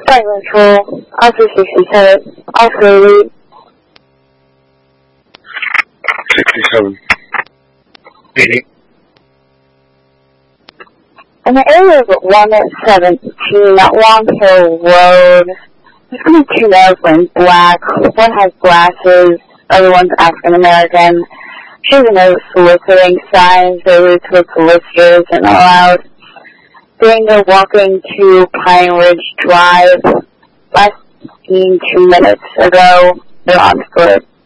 Flight Control, Alpha 67, Alpha Elite. 67. Reading. In the area of 117 at Long Hill Road, there's going to be 2 males wearing black. One has glasses, other one's African American. She has a note soliciting signs. They lead to solicitors and allowed. Saying they're walking to Pine Ridge Drive less than 2 minutes ago. They're on foot.